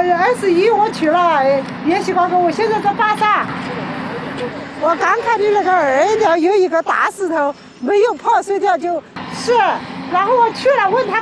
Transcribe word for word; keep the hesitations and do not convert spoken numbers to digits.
二十一我去了延禧广场，我现在在巴萨。我刚看你那个二条有一个大石头没有破碎掉，就是，然后我去了问他。